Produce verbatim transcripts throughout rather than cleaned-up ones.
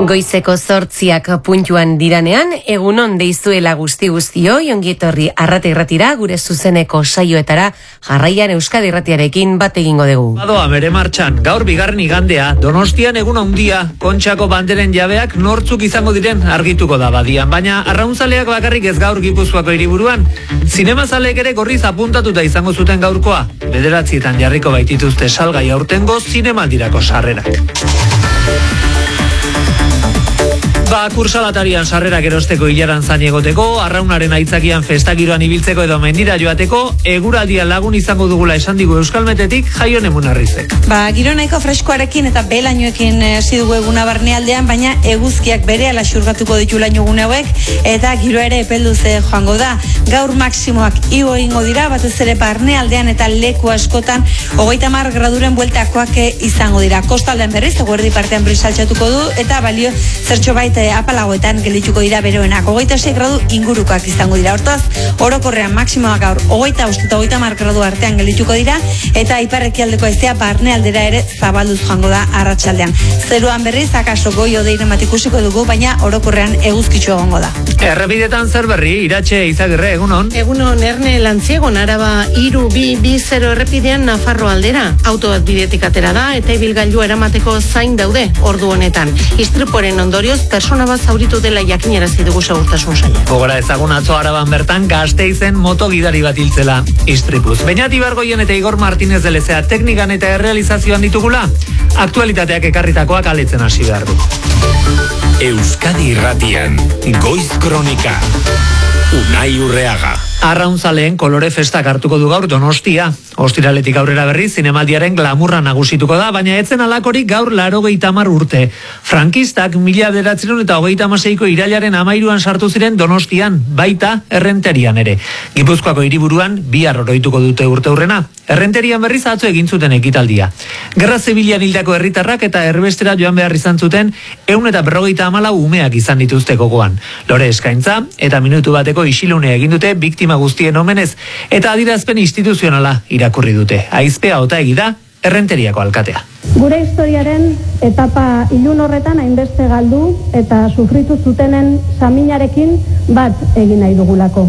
Goizeko zortziak puntuan diranean, egunon deizuela guzti guztioi, ongietorri arrate irratira, gure zuzeneko saioetara, jarraian Euskadi irratiarekin bat egingo dugu. Badoa, bere martxan, gaur bigarren igandea, Donostian egun handia, Kontxako banderen jabeak nortzuk izango diren argituko da badian, baina arraunzaleak bakarrik ez gaur Gipuzkoako hiriburuan, zinemazaleek ere gorriz apuntatuta izango zuten gaurkoa, bederatzietan jarriko baitituzte salgai aurtengo zinemaldirako sarrerak. Ba, kursalatarian sarrerak erosteko hilaran zain egoteko, arraunaren aitzakian festagiroan ibiltzeko edo mendira joateko, eguraldia lagun izango dugula esan digu Euskalmetetik Jaion Emunarrizek. Ba, giro nahiko freskoarekin eta belainoekin hasi dugu eguna barnealdean, baina eguzkiak berehala xurgatuko ditu laino egun hauek, eta giro ere epelduze joango da. Gaur maksimoak igo egingo dira, batez ere barnealdean eta leku askotan, hogeita hamar graduren bueltakoak izango dira. Kostaldean berriz, eguerdi partean brisaltxatuko du, eta balio zertxo baita apalagoetan geldituko dira beroenak. Hogeita sei gradu ingurukoak izango dira. Hortaz, orokorrean maksimoak gaur hogeita bost eta hogeita hamar gradu artean geldituko dira, eta ipar-ekialdeko haizea barnealdera ere zabalduz joango da arratsaldean. Zeruan berriz, akaso goio deiren bat ikusiko dugu, baina orokorrean eguzkitxo egongo da. Errepidetan zer berri, Iratxe Izagirre, egunon? Egunon, Erne Lantziegon, Araba iru bi bi zero errepidean Nafarro aldera. Auto bat bidetik atera da, eta ibilgailua eramateko zain daude ordu honetan. Istripuaren ondorioz, persona bat zauritu dela jakinarazi dugu segurtasun saila. Gogora ezagun atzo Araban bertan Gasteizen moto gidari bat hiltzela istripuz. Beñat Ibargoien eta Igor Martínez de Lezea teknikan eta errealizazioan ditugula, aktualitateak ekarritakoak aletzen hasi behar du. Euskadi irratian, Goiz Kronika, Unai Urreaga. Arraunzaleen kolore festak hartuko du gaur Donostia. Ostiraletik aurrera berriz, zinemaldiaren glamurra nagusituko da, baina etzen alakorik gaur laurogeita hamar urte. Frankistak mila bederatziehun eta hogeita hamaseiko irailaren hamairuan sartu ziren Donostian, baita Errenterian ere. Gipuzkoako hiriburuan bihar oroituko dute urteurrena. Errenterian berriz atzo egin zuten ekitaldia. Gerra zibilian hildako herritarrak eta erbestera joan behar izan zuten ehun eta berrogeita hamalau umeak izan dituzte gogoan. Lore eskaintza eta minutu bateko isilune egin dute biktima guztien omenez, eta adirazpen instituzionala irakurri dute. Aizpea Otaegi da Errenteriako alkatea. Gure historiaren etapa ilun horretan hainbeste galdu eta sufritu zutenen saminarekin bat egin nahi dugulako.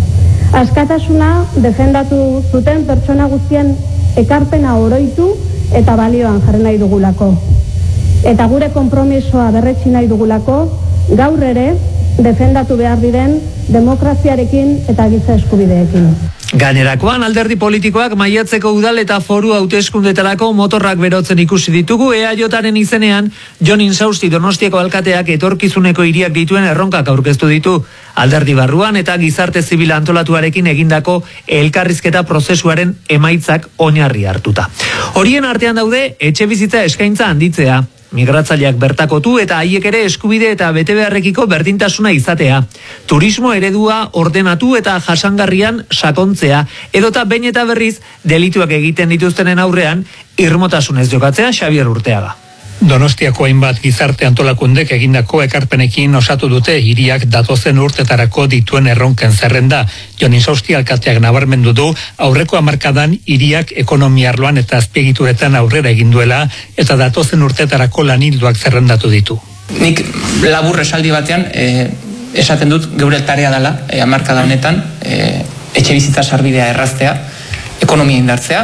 Askatasuna defendatu zuten pertsona guztien ekarpena oroitu eta balioan jarri nahi dugulako. Eta gure konpromisoa berretsi nahi dugulako, gaur ere defendatu behar diren demokraziarekin eta giza eskubideekin. Gainerakoan alderdi politikoak maiatzeko udal eta foru hauteskundetarako motorrak berotzen ikusi ditugu. E A Jaren izenean Jon Insausti Donostiako alkateak etorkizuneko hiriak dituen erronkak aurkeztu ditu. Alderdi barruan eta gizarte zibil antolatuarekin egindako elkarrizketa prozesuaren emaitzak oinarri hartuta. Horien artean daude etxebizitza eskaintza handitzea, migratzaileak bertakotu eta haiek ere eskubide eta betebeharrekiko berdintasuna izatea, turismo eredua ordenatu eta jasangarrian sakontzea, edota behin eta berriz delituak egiten dituztenen aurrean irmotasunez jokatzea. Xabier Urteaga. Donostiako hainbat gizarte antolakundek egindako ekarpenekin osatu dute hiriak datozen urtetarako dituen erronken zerrenda. Jon Insausti alkateak nabarmendu du aurreko hamarkadan hiriak ekonomia arloan eta azpiegituretan aurrera egin duela eta datozen urtetarako lanilduak zerrendatu ditu. Nik labur esaldi batean e, esaten dut geure tarea dela e, hamarkada honetan e, etxe bizitza sarbidea erraztea, ekonomia indartzea,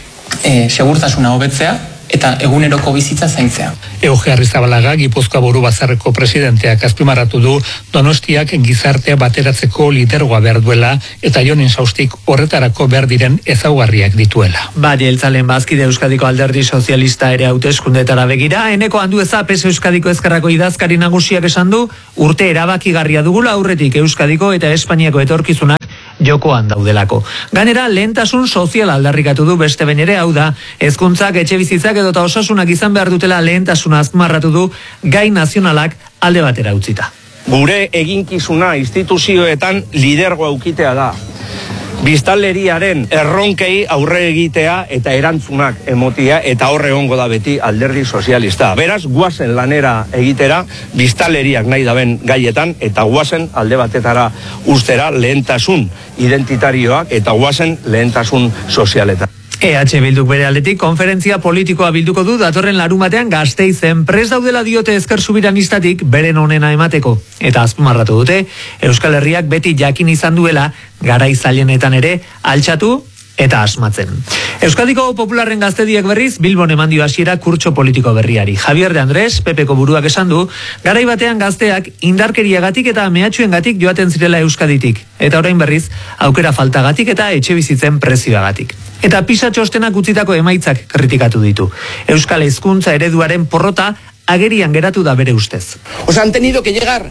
e, segurtasuna hobetzea eta eguneroko bizitza zaintzea. Euge Arrizabalaga, Gipuzkoa Buru Batzarreko presidenteak azpimarratu du Donostiak gizartea bateratzeko lidergoa behar duela eta Jon Insaustik horretarako behar diren ezaugarriak dituela. Bari eltzalen bazkide Euskadiko Alderdi Sozialista ere hauteskundetara begira, eneko Andueza P S Euskadiko ezkerrako idazkari nagusiak esan du, urte erabakigarria dugula aurretik Euskadiko eta Espainiako etorkizunak jokoan daudelako. Gainera, lehentasun sozial aldarrikatu du beste behin ere, hau da, hezkuntzak, etxebizitzak edota osasunak izan behar dutela lehentasuna azpimarratu du gai nazionalak alde batera utzita. Gure eginkizuna instituzioetan lidergoa ukitea da. Biztanleriaren erronkei aurre egitea eta erantzunak emotia eta horre egongo da beti Alderdi Sozialista. Beraz, guazen lanera egitera biztanleriak nahi daben gaietan eta guazen alde batetara ustera lehentasun identitarioak eta guazen lehentasun sozialetan. E H Bilduk bere aldetik konferentzia politikoa bilduko du datorren larumatean Gasteizen. Prest daudela diote ezker subiranistatik beren onena emateko. Eta azpimarratu dute, Euskal Herriak beti jakin izan duela garai zailenetan ere altxatu eta asmatzen. Euskadiko Popularren gaztediek berriz Bilbon eman dio hasiera kurtso politiko berriari. Javier de Andrés, P Pko buruak esan du, garai batean gazteak indarkeriagatik eta mehatxuengatik joaten zirela Euskaditik. Eta orain berriz, aukera faltagatik eta etxebizitzen prezioagatik. Eta PISA txostenak utzitako emaitzak kritikatu ditu. Euskal hezkuntza ereduaren porrota agerian geratu da bere ustez. O sea, han tenido que llegar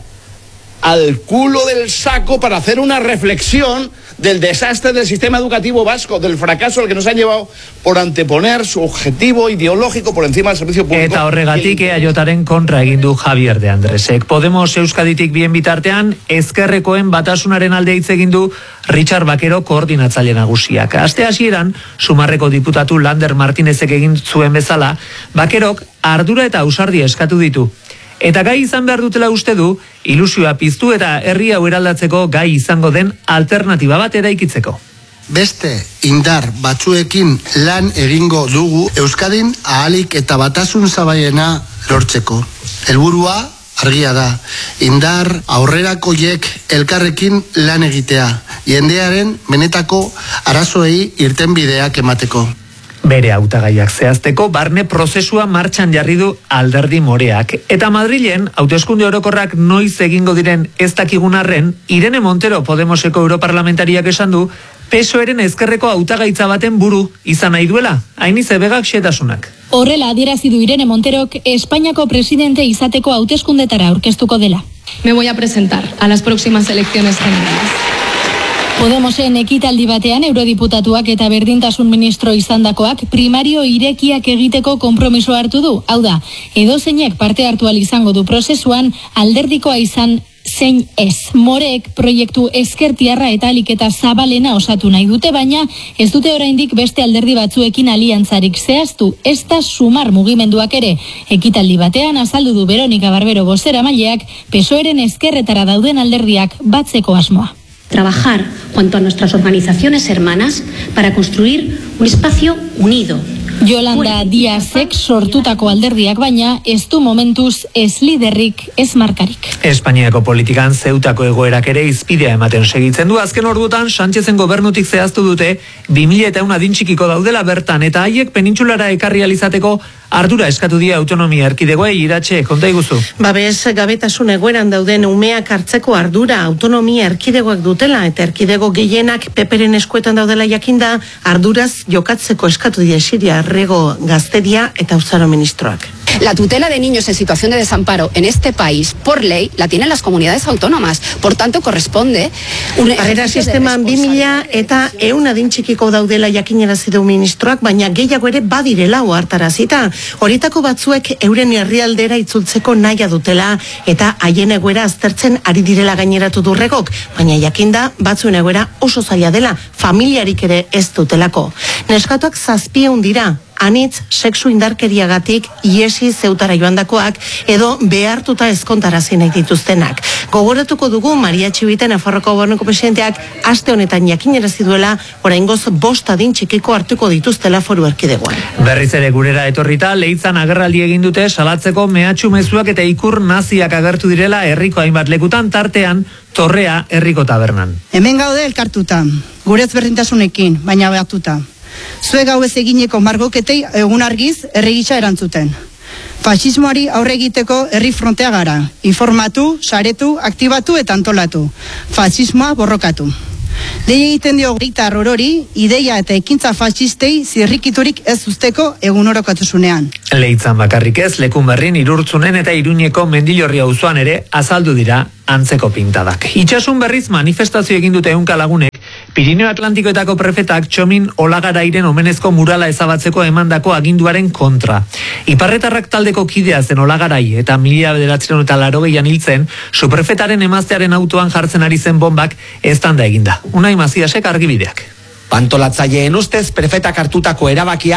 al culo del saco para hacer una reflexión del desastre del sistema educativo vasco, del fracaso al que nos han llevado por anteponer su objetivo ideológico por encima del servicio público. Eta horregatik eajotaren kontra egin du Javier de Andresek. Podemos Euskaditik bien bitartean, ezkerrekoen batasunaren alde hitz egin du Richard Bakero koordinatzaile nagusiak. Aste hasieran, Sumarreko diputatu Lander Martinezek egin zuen bezala, Bakerok ardura eta ausardia eskatu ditu. Eta gai izan behar dutela uste du, ilusioa piztu eta herri hau eraldatzeko gai izango den alternatiba bat eraikitzeko. Beste indar batzuekin lan egingo dugu Euskadin ahalik eta batasun zabaiena lortzeko. Helburua argia da, indar aurrerakoiek elkarrekin lan egitea, jendearen benetako arazoei irtenbideak emateko. Bere hautagaiak zehazteko barne prozesua martxan jarri du Alderdi Moreak. Eta Madrilen, hauteskunde orokorrak noiz egingo diren ez dakigun arren, Irene Montero Podemoseko europarlamentariak esan du, P S O Eren ezkerreko hautagaitza baten buru izan nahi duela, Ainize Begak xetasunak. Horrela adierazi du Irene Monterok Espainiako presidente izateko hauteskundetara aurkeztuko dela. Me voy a presentar a las próximas elecciones generales. Podemosen ekitaldi batean eurodiputatuak eta berdintasun ministro izandakoak primario irekiak egiteko konpromiso hartu du. Hau da, edozeinek parte hartu ahal izango du prozesuan alderdikoa izan zein ez. Moreek proiektu ezkertiarra eta aliketa zabalena osatu nahi dute, baina ez dute oraindik beste alderdi batzuekin aliantzarik zehaztu, ez da Sumar mugimenduak ere. Ekitaldi batean azaldu du Veronika Barbero bozeramaileak P S O Eren ezkerretara dauden alderdiak batzeko asmoa. Trabajar junto a nuestras organizaciones hermanas para construir un espacio unido. Yolanda Díazek sortutako alderdiak baina ez du momentuz ez liderrik ez markarik. Espainiako politikan Zeutako egoerak ere izpidea ematen segitzen du. Azken orduotan Sánchezen gobernutik zehaztu dute bi mila eta ehun adin txikiko daudela bertan eta haiek penintsulara ekarri ahal izateko ardura eskatu die autonomia erkidegoei. Iratxe, konta iguzu. Babes gabetasun egoeran dauden umeak hartzeko ardura autonomia erkidegoak dutela eta erkidego gehienak peperen eskuetan daudela jakinda arduraz jokatzeko eskatu die Siria Rego Gaztedia eta Uzaro ministroak. La tutela de niños en situación de desamparo en este país, por ley, la tienen las comunidades autónomas. Por tanto, corresponde un Harrera sisteman bi mila eta ehun adin txikiko daudela jakinarazi du ministroak, baina gehiago ere badirela ohartarazita. Horietako batzuek euren herrialdera itzultzeko nahia dutela eta haien egoera aztertzen ari direla gaineratu du Regok, baina jakinda batzuen egoera oso zaila dela, familiarik ere ez dutelako. Neskatuak zazpieun dira, anitz sexu indarkeriagatik iesi Zeutara joandakoak edo behartuta ezkontarazi nahi dituztenak. Gogoratuko dugu Maria Txibite Nafarroko Gobernuko presidenteak aste honetan jakinarazi duela oraingoz bost adin txikiko hartuko dituztela Foru Erkidegoan. Berriz ere gurera etorrita Leitzan agerraldi egin dute salatzeko mehatxu mezuak eta ikur naziak agertu direla herriko hainbat lekutan, tartean Torrea herriko tabernan. Hemen gaude elkartuta, gure ezberdintasunekin, baina behartuta. Zuek gau ez egineko margoketei egun argiz herri gisa erantzuten. Faxismoari aurre egiteko herri frontea gara. Informatu, saretu, aktibatu eta antolatu. Faxismoa borrokatu. Dei egiten dio gritar orori, ideia eta ekintza faxistei zirrikiturik ez usteko egun orokatuzunean. Leitzan bakarrik ez, Lekun Berrin, Irurtzunen eta Iruñeko Mendillorri auzoan ere azaldu dira antzeko pintadak. Itxasun berriz manifestazio egin dute ehunka lagunek, Pirineo Atlantikoetako prefetak Txomin Olagarairen omenezko murala ezabatzeko emandako aginduaren kontra. Iparretarrak taldeko kidea zen Olagarai eta mila bederatziehun eta laurogeian hiltzen, su prefetaren emaztearen autoan jartzen ari zen bombak eztanda eginda. Unai Maziasek argibideak. Antolatzaileen ustez prefetak hartutako erabakia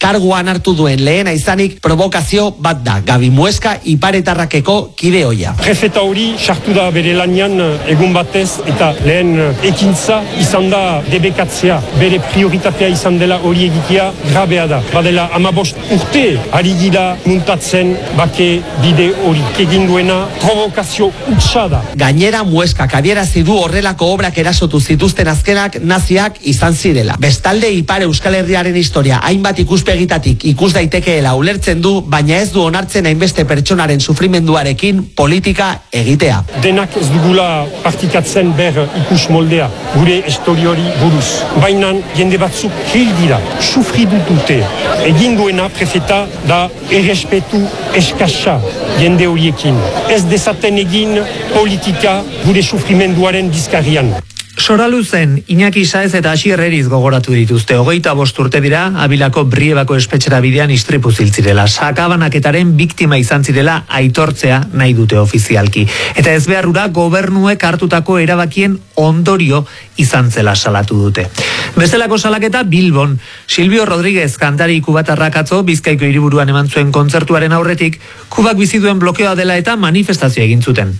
karguan hartu duen lehena izanik provokazio bat da. Gabi Mueska iparetarrakeko kide hoia. Prefeta hori sartu da bere lanian egun batez eta lehen ekintza izan da debekatzea. Bere prioritatea izan dela hori egitea grabea da. Badela amabost urte ari gira muntatzen bake bide hori. Egin duena provokazio utsa da. Gainera Mueskak adierazi du horrelako obrak erasotu zituzten azkenak naziak izan zirela. Bestalde Ipar Euskal Herriaren historia hainbat ikuspegitatik ikus daitekeela ulertzen du, baina ez du onartzen hainbeste pertsonaren sufrimenduarekin politika egitea. Denak ez dugula partikatzen ber ikus moldea, gure historiori buruz. Baina jende batzuk hil dira, sufri dute. Egin duena prefeta da errespetu eskasa jende horiekin. Ez dezaten egin politika gure sufrimenduaren bizkarrian. Soraluzen, Iñaki Saez eta Asier Eriz gogoratu dituzte. Hogeita bost urte dira, Abilako Briebako espetxera bidean istripu ziltzirela. Sakabanaketaren biktima izan zirela aitortzea nahi dute ofizialki. Eta ez beharrura gobernuek hartutako erabakien ondorio izan zela salatu dute. Bestelako salaketa Bilbon. Silvio Rodríguez kantari kubatarrak atzo Bizkaiko hiriburuan eman zuen kontzertuaren aurretik, Kubak bizi duen blokeoa dela eta manifestazio egin zuten.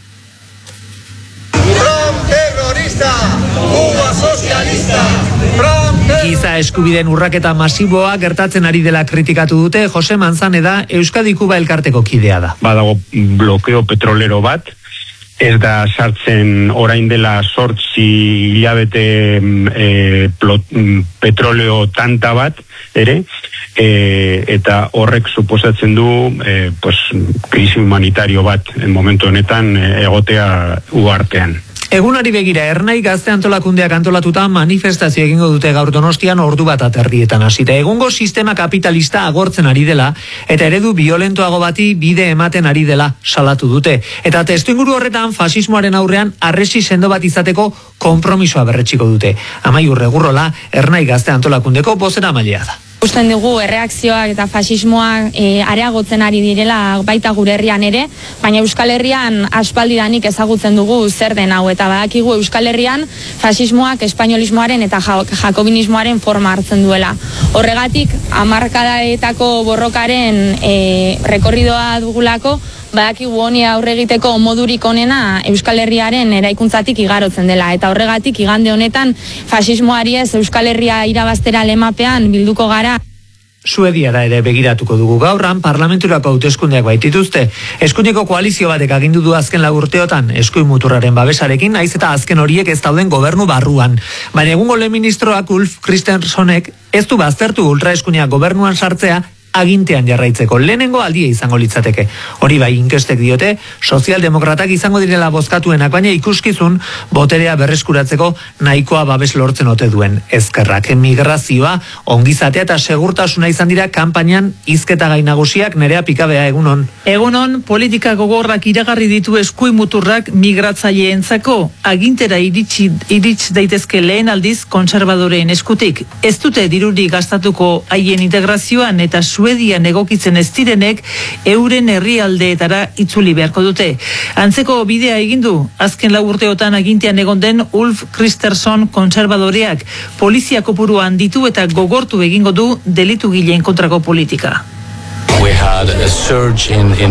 Kuba sozialista! Giza eskubideen urraketa masiboa gertatzen ari dela kritikatu dute. Jose Manzaneda Euskadi Kuba elkarteko kidea da. Badago blokeo petrolero bat, ez da sartzen orain dela sortzi hilabete e, plot, petroleo tanta bat, ere, e, eta horrek suposatzen du e, pues, krisi humanitario bat momentu honetan egotea uartean. Egunari begira, Ernai Gazte antolakundeak antolatuta manifestazio egingo dute gaur Donostian ordu bat aterrietan hasita. Egungo sistema kapitalista agortzen ari dela eta eredu violentoago bati bide ematen ari dela salatu dute. Eta testuinguru horretan fasismoaren aurrean harresi sendo bat izateko konpromisoa berretsiko dute. Amaiur Regurrola, Ernai Gazte antolakundeko bozeramailea da. Ikusten dugu erreakzioak eta fasismoa e, areagotzen ari direla baita gure herrian ere, baina Euskal Herrian aspaldidanik ezagutzen dugu zer den hau, eta badakigu Euskal Herrian fasismoak espainolismoaren eta jakobinismoaren forma hartzen duela. Horregatik, hamarkadaetako borrokaren e, rekorridoa dugulako, badakigu honi aurre egiteko modurik onena Euskal Herriaren eraikuntzatik igarotzen dela, eta horregatik igande honetan fasismoari ez Euskal Herria irabaztera lemapean bilduko gara. Suediara ere begiratuko dugu gaurran parlamenturako hauteskundeak baitituzte. Eskuineko koalizio batek agindu du azken lau urteotan eskuin muturraren babesarekin, naiz eta azken horiek ez dauden gobernu barruan. Baina egungo lehen ministroak Ulf Kristerssonek ez du baztertu ultraeskuinak gobernuan sartzea agintean jarraitzeko lehenengo aldia izango litzateke. Hori bai inkestek diote, sozialdemokratak izango direla bozkatuenak, baina ikuskizun boterea berreskuratzeko nahikoa babes lortzen ote duen ezkerrak. Migrazioa, ongizatea eta segurtasuna izan dira kanpainan hizketa gai nagusiak. Nerea Pikabea, egunon. Egunon, politika gogorrak iragarri ditu eskuin muturrak migratzaileentzako. Agintera iritsi, irits daitezke lehen aldiz kontserbadoreen eskutik. Ez dute diruri gastatuko haien integrazioan eta Suedian egokitzen ez direnek euren herrialdeetara itzuli beharko dute. Antzeko bidea egin du azken lau urteotan agintean egon den Ulf Kristersson kontserbadoreak. Polizia kopuruan ditu eta gogortu egingo du delitugileen kontrako politika. We had a surge in, in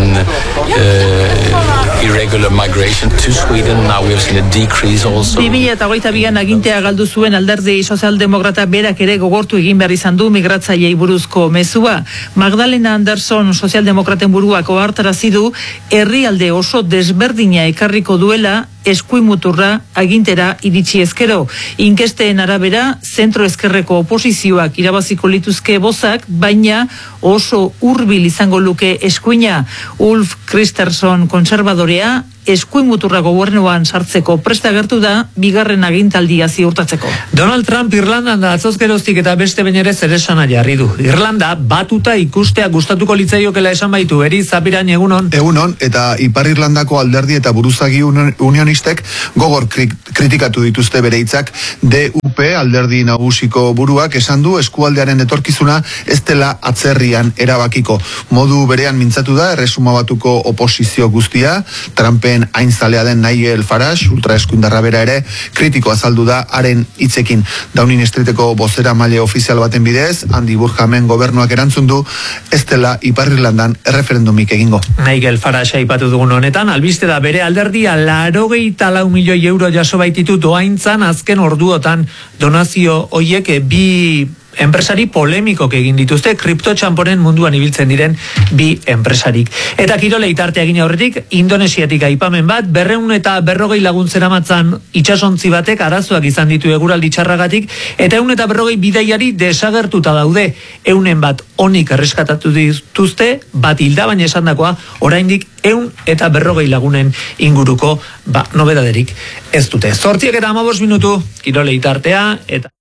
uh, irregular migration to Sweden. Now we've seen a decrease also. bi mila hogeita bian agintea galdu zuen alderdi sozialdemokrata berak ere gogortu egin behar izan du migratzailei buruzko mezua. Magdalena Anderson sozialdemokraten buruak ohartarazi du herrialde oso desberdina ekarriko duela eskuin muturra agintera iritsi ezkero. Inkesteen arabera, zentro ezkerreko oposizioak irabaziko lituzke bozak, baina oso hurbil izango luke eskuina. Ulf Kristersson kontserbadorea eskuin muturra gobernuan sartzeko presta agertu da bigarren agintaldia ziurtatzeko. Donald Trump Irlandan da atzoz geroztik eta beste behin ere zeresana jarri du. Irlanda batuta ikustea gustatuko litzaiokela esan baitu. Eri Zapiran, egunon. Egunon, eta Ipar Irlandako alderdi eta buruzagi unionistek gogor kritikatu dituzte bere hitzak. D U P alderdi nagusiko buruak esan du eskualdearen etorkizuna ez dela atzerrian erabakiko. Modu berean mintzatu da erresuma batuko oposizio guztia, Trumpen Trumparen aintzalea den Nigel Farage, ultraeskuindarra bera ere, kritiko azaldu da haren hitzekin. Downing Streeteko bozera maile ofizial baten bidez, Andy Burhamen gobernuak erantzun du, ez dela Ipar Irlandan erreferendumik egingo. Nigel Farage aipatu dugun honetan, albiste da bere alderdia laurogeita lau milioi euro jaso baititu doaintzan azken orduotan donazio hoiek bi enpresari polemikok egin dituzte, kriptotxanponen munduan ibiltzen diren bi enpresarik. Eta kirole itartea egin aurretik, Indonesiatik aipamen bat, berreun eta berrogei laguntzera matzan itxasontzi batek arazoak izan ditu eguraldi txarragatik, eta eun eta berrogei bidaiari desagertuta daude. Eunen bat onik erreskatatu dituzte, bat hilda baina esandakoa, oraindik eun eta berrogei lagunen inguruko ba, nobedaderik ez dute. Zortziak eta amabos minutu, kirole itartea, eta